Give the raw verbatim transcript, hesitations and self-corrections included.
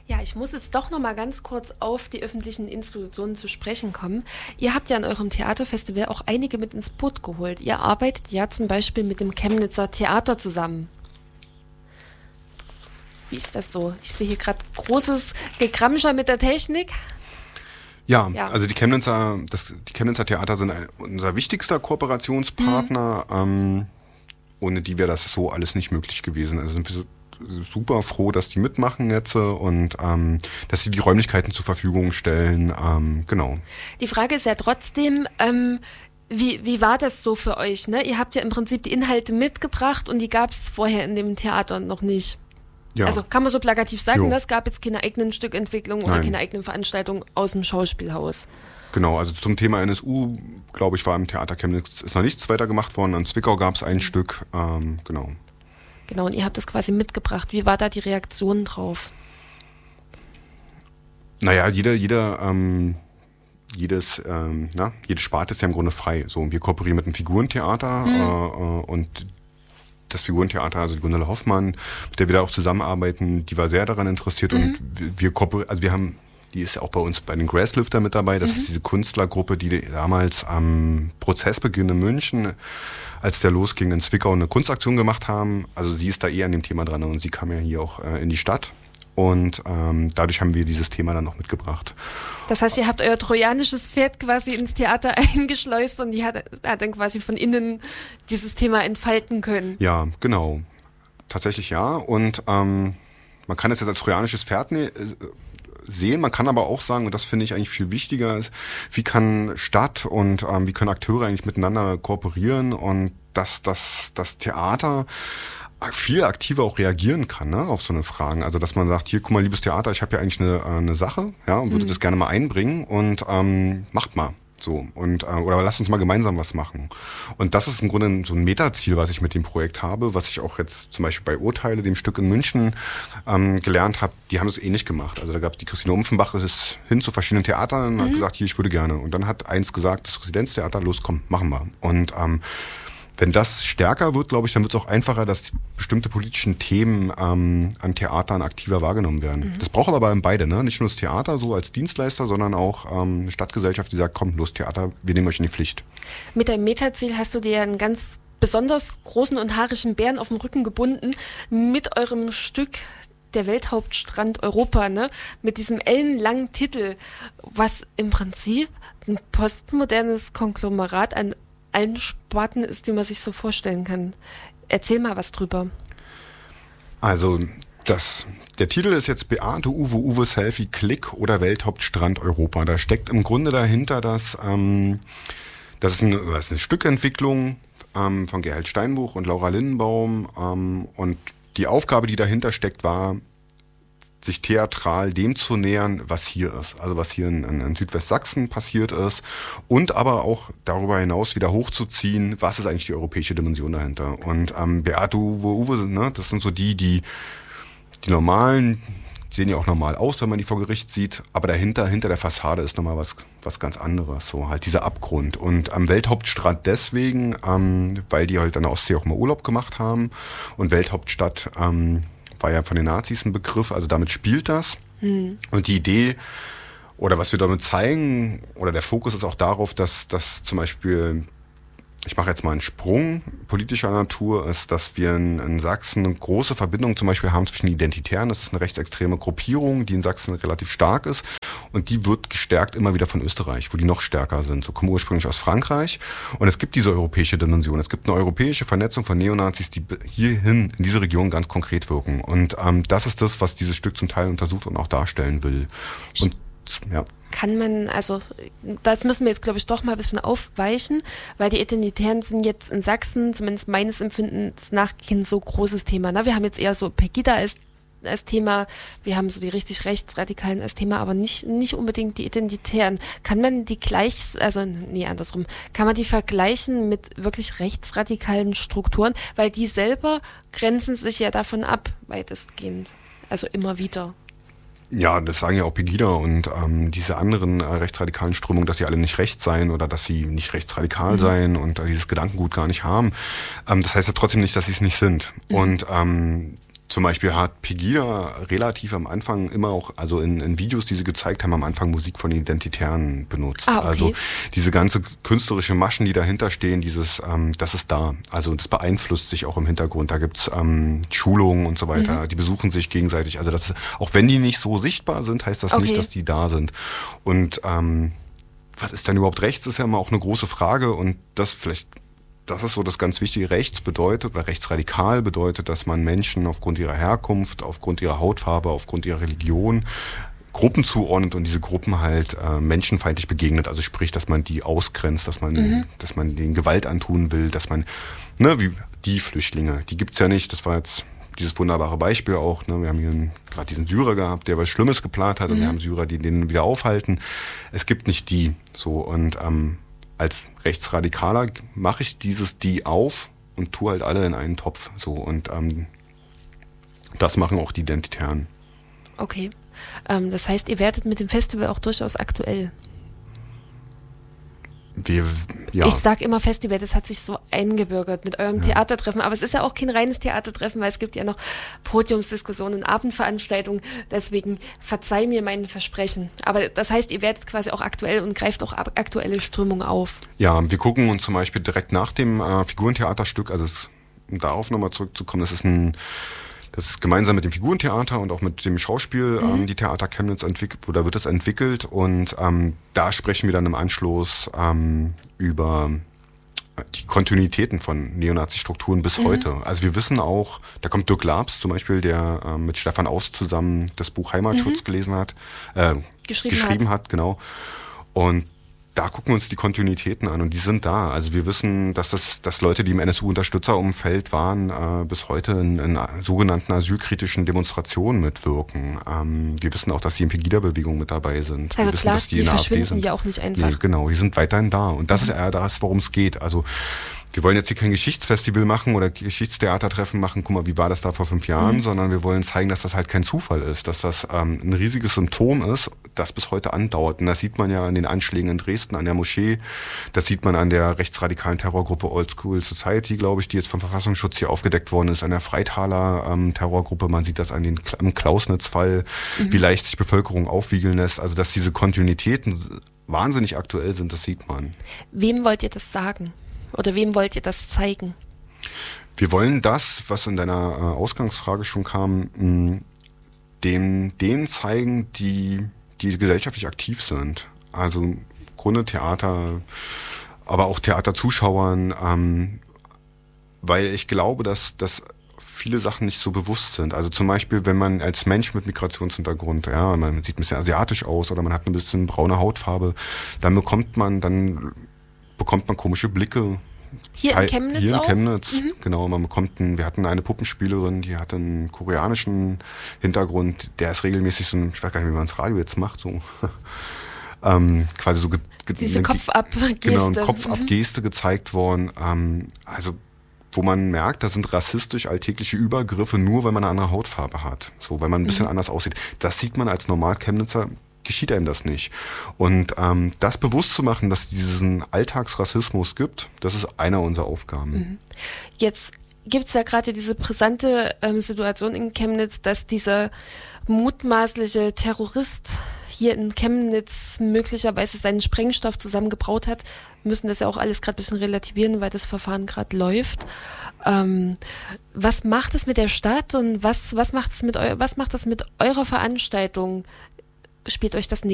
Ja, ich muss jetzt doch noch mal ganz kurz auf die öffentlichen Institutionen zu sprechen kommen. Ihr habt ja an eurem Theaterfestival auch einige mit ins Boot geholt. Ihr arbeitet ja zum Beispiel mit dem Chemnitzer Theater zusammen. Wie ist das so? Ich sehe hier gerade großes Gekramscher mit der Technik. Ja, Ja. also die Chemnitzer, das, die Chemnitzer Theater sind ein, unser wichtigster Kooperationspartner, mhm. ähm, ohne die wäre das so alles nicht möglich gewesen. Also sind wir so super froh, dass die mitmachen jetzt und ähm, dass sie die Räumlichkeiten zur Verfügung stellen. Ähm, genau. Die Frage ist ja trotzdem, ähm, wie, wie war das so für euch? Ne? Ihr habt ja im Prinzip die Inhalte mitgebracht und die gab es vorher in dem Theater noch nicht. Ja. Also kann man so plakativ sagen, Jo. es gab jetzt keine eigenen Stückentwicklungen oder Nein. keine eigenen Veranstaltungen aus dem Schauspielhaus. Genau, also zum Thema N S U, glaube ich, war im Theater Chemnitz ist noch nichts weiter gemacht worden. In Zwickau gab es ein mhm. Stück, ähm, genau. Genau, und ihr habt das quasi mitgebracht. Wie war da die Reaktion drauf? Naja, jeder, jeder, ähm, jedes, ähm, na, jede Sparte ist ja im Grunde frei. So, wir kooperieren mit einem Figurentheater mhm. äh, und das Figurentheater, also die Gundela Hoffmann, mit der wir da auch zusammenarbeiten, die war sehr daran interessiert mhm. und wir, wir kooperieren, also wir haben, die ist ja auch bei uns bei den Grasslifter mit dabei, das mhm. ist diese Künstlergruppe, die damals am Prozessbeginn in München, als der losging, in Zwickau eine Kunstaktion gemacht haben. Also sie ist da eher an dem Thema dran und sie kam ja hier auch äh, in die Stadt. Und ähm, dadurch haben wir dieses Thema dann noch mitgebracht. Das heißt, ihr habt euer trojanisches Pferd quasi ins Theater eingeschleust und die hat, hat dann quasi von innen dieses Thema entfalten können. Ja, genau. Tatsächlich ja. Und ähm, man kann es jetzt als trojanisches Pferd ne, sehen, man kann aber auch sagen, und das finde ich eigentlich viel wichtiger, ist, wie kann Stadt und ähm, wie können Akteure eigentlich miteinander kooperieren und dass das, das Theater viel aktiver auch reagieren kann, ne, auf so eine Fragen. Also dass man sagt, hier, guck mal, liebes Theater, ich habe ja eigentlich eine, eine Sache, ja, und würde mhm. das gerne mal einbringen und ähm, macht mal so und äh, oder lasst uns mal gemeinsam was machen. Und das ist im Grunde so ein Metaziel, was ich mit dem Projekt habe, was ich auch jetzt zum Beispiel bei Urteile, dem Stück in München, ähm, gelernt habe. Die haben es ähnlich gemacht. Also da gab es die Christine Umpfenbach, ist hin zu verschiedenen Theatern und mhm. hat gesagt, hier, ich würde gerne. Und dann hat eins gesagt, das Residenztheater, los, komm, machen wir. Und ähm, wenn das stärker wird, glaube ich, dann wird es auch einfacher, dass bestimmte politischen Themen ähm, an Theatern aktiver wahrgenommen werden. Mhm. Das braucht aber beide, ne? Nicht nur das Theater so als Dienstleister, sondern auch ähm, eine Stadtgesellschaft, die sagt, komm, los Theater, wir nehmen euch in die Pflicht. Mit deinem Metaziel hast du dir einen ganz besonders großen und haarigen Bären auf dem Rücken gebunden mit eurem Stück Der Welthauptstrand Europa, ne? Mit diesem ellenlangen Titel, was im Prinzip ein postmodernes Konglomerat an allen Sparten ist, die man sich so vorstellen kann. Erzähl mal was drüber. Also das, der Titel ist jetzt Beate Uwe Uwe Selfie Klick oder Welthauptstrand Europa. Da steckt im Grunde dahinter, dass ähm, das, ist eine, das ist eine Stückentwicklung ähm, von Gerhard Steinbuch und Laura Lindenbaum ähm, und die Aufgabe, die dahinter steckt, war, sich theatral dem zu nähern, was hier ist. Also was hier in, in Südwestsachsen passiert ist und aber auch darüber hinaus wieder hochzuziehen, was ist eigentlich die europäische Dimension dahinter. Und ähm, Beate Uwe Uwe, ne, das sind so die, die die normalen, die sehen ja auch normal aus, wenn man die vor Gericht sieht, aber dahinter, hinter der Fassade ist nochmal was was ganz anderes, so halt dieser Abgrund. Und am Welthauptstrand deswegen, ähm, weil die halt an der Ostsee auch mal Urlaub gemacht haben und Welthauptstadt ähm, war ja von den Nazis ein Begriff, also damit spielt das. Mhm. Und die Idee, oder was wir damit zeigen, oder der Fokus ist auch darauf, dass, dass zum Beispiel, ich mache jetzt mal einen Sprung politischer Natur, ist, dass wir in, in Sachsen eine große Verbindung zum Beispiel haben zwischen Identitären, das ist eine rechtsextreme Gruppierung, die in Sachsen relativ stark ist. Und die wird gestärkt immer wieder von Österreich, wo die noch stärker sind. So kommen ursprünglich aus Frankreich. Und es gibt diese europäische Dimension. Es gibt eine europäische Vernetzung von Neonazis, die hierhin, in diese Region ganz konkret wirken. Und ähm, das ist das, was dieses Stück zum Teil untersucht und auch darstellen will. Und ja. Kann man, also das müssen wir jetzt, glaube ich, doch mal ein bisschen aufweichen, weil die Identitären sind jetzt in Sachsen, zumindest meines Empfindens nach, kein so großes Thema. Ne? Wir haben jetzt eher so Pegida als als Thema, wir haben so die richtig Rechtsradikalen als Thema, aber nicht nicht unbedingt die Identitären. Kann man die gleich, also nee, andersrum, kann man die vergleichen mit wirklich rechtsradikalen Strukturen, weil die selber grenzen sich ja davon ab, weitestgehend, also immer wieder. Ja, das sagen ja auch Pegida und ähm, diese anderen äh, rechtsradikalen Strömungen, dass sie alle nicht rechts seien oder dass sie nicht rechtsradikal mhm. seien und äh, dieses Gedankengut gar nicht haben. Ähm, das heißt ja trotzdem nicht, dass sie es nicht sind. Mhm. Und ähm, Zum Beispiel hat Pegida relativ am Anfang immer auch, also in, in Videos, die sie gezeigt haben, am Anfang Musik von Identitären benutzt. Ah, okay. Also diese ganze künstlerische Maschen, die dahinter stehen, dieses, ähm, das ist da. Also das beeinflusst sich auch im Hintergrund. Da gibt's ähm, Schulungen und so weiter, mhm. die besuchen sich gegenseitig. Also das ist, auch wenn die nicht so sichtbar sind, heißt das okay. nicht, dass die da sind. Und ähm, was ist denn überhaupt rechts, ist ja immer auch eine große Frage und das vielleicht... Das ist so das ganz Wichtige. Rechts bedeutet, oder rechtsradikal bedeutet, dass man Menschen aufgrund ihrer Herkunft, aufgrund ihrer Hautfarbe, aufgrund ihrer Religion Gruppen zuordnet und diese Gruppen halt äh, menschenfeindlich begegnet. Also sprich, dass man die ausgrenzt, dass man, mhm. dass man denen Gewalt antun will, dass man, ne, wie die Flüchtlinge, die gibt's ja nicht. Das war jetzt dieses wunderbare Beispiel auch. Ne? Wir haben hier gerade diesen Syrer gehabt, der was Schlimmes geplant hat, mhm. und wir haben Syrer, die den wieder aufhalten. Es gibt nicht die. So und ähm, als Rechtsradikaler mache ich dieses die auf und tue halt alle in einen Topf. So und ähm, das machen auch die Identitären. Okay. Ähm, das heißt, ihr werdet mit dem Festival auch durchaus aktuell. Wir, ja. Ich sag immer Festival, das hat sich so eingebürgert mit eurem ja. Theatertreffen, aber es ist ja auch kein reines Theatertreffen, weil es gibt ja noch Podiumsdiskussionen, Abendveranstaltungen, deswegen verzeih mir mein Versprechen. Aber das heißt, ihr werdet quasi auch aktuell und greift auch aktuelle Strömungen auf. Ja, wir gucken uns zum Beispiel direkt nach dem äh, Figurentheaterstück, also es, um darauf nochmal zurückzukommen, das ist ein Das ist gemeinsam mit dem Figurentheater und auch mit dem Schauspiel, mhm. ähm, die Theater Chemnitz entwickelt, oder wird es entwickelt und ähm, da sprechen wir dann im Anschluss ähm, über die Kontinuitäten von Neonazi-Strukturen bis mhm. heute. Also wir wissen auch, da kommt Dirk Labs zum Beispiel, der äh, mit Stefan Aust zusammen das Buch Heimatschutz mhm. gelesen hat, äh, geschrieben, geschrieben hat. hat, genau. Und da gucken wir uns die Kontinuitäten an und die sind da. Also wir wissen, dass das, dass Leute, die im N S U-Unterstützerumfeld waren, äh, bis heute in, in sogenannten asylkritischen Demonstrationen mitwirken. Ähm, wir wissen auch, dass die in Pegida-Bewegung mit dabei sind. Also wir wissen, klar, dass die, die in der verschwinden A F D sind. ja auch nicht einfach. Nee, genau, die sind weiterhin da. Und das mhm. ist eher das, worum es geht. Also wir wollen jetzt hier kein Geschichtsfestival machen oder Geschichtstheatertreffen machen, guck mal, wie war das da vor fünf Jahren, mhm. sondern wir wollen zeigen, dass das halt kein Zufall ist, dass das ähm, ein riesiges Symptom ist, das bis heute andauert. Und das sieht man ja an den Anschlägen in Dresden, an der Moschee, das sieht man an der rechtsradikalen Terrorgruppe Old School Society, glaube ich, die jetzt vom Verfassungsschutz hier aufgedeckt worden ist, an der Freitaler ähm, Terrorgruppe, man sieht das an den am Klausnitz-Fall, mhm. wie leicht sich Bevölkerung aufwiegeln lässt, also dass diese Kontinuitäten wahnsinnig aktuell sind, das sieht man. Wem wollt ihr das sagen? Oder wem wollt ihr das zeigen? Wir wollen das, was in deiner äh, Ausgangsfrage schon kam, mh, den, denen zeigen, die, die gesellschaftlich aktiv sind. Also im Grunde Theater, aber auch Theaterzuschauern, ähm, weil ich glaube, dass, dass viele Sachen nicht so bewusst sind. Also zum Beispiel, wenn man als Mensch mit Migrationshintergrund, ja, man sieht ein bisschen asiatisch aus oder man hat ein bisschen braune Hautfarbe, dann bekommt man dann bekommt man komische Blicke. Hier in Chemnitz Hier in auch? Chemnitz, Mhm. genau. Man bekommt einen, wir hatten eine Puppenspielerin, die hatte einen koreanischen Hintergrund, der ist regelmäßig so ein, ich weiß gar nicht, wie man das Radio jetzt macht, so ähm, quasi so ge, ge, diese eine, Kopfab-Geste. Genau, eine Kopfab-Geste mhm. gezeigt worden. Ähm, also wo man merkt, da sind rassistisch alltägliche Übergriffe, nur weil man eine andere Hautfarbe hat. So, weil man ein bisschen mhm. anders aussieht. Das sieht man als Normal-Chemnitzer, geschieht einem das nicht. Und ähm, das bewusst zu machen, dass es diesen Alltagsrassismus gibt, das ist einer unserer Aufgaben. Mhm. Jetzt gibt es ja gerade diese brisante ähm, Situation in Chemnitz, dass dieser mutmaßliche Terrorist hier in Chemnitz möglicherweise seinen Sprengstoff zusammengebraut hat. Wir müssen das ja auch alles gerade ein bisschen relativieren, weil das Verfahren gerade läuft. Ähm, was macht es mit der Stadt und was, was macht es mit eu- was macht das mit eurer Veranstaltung? Spielt euch das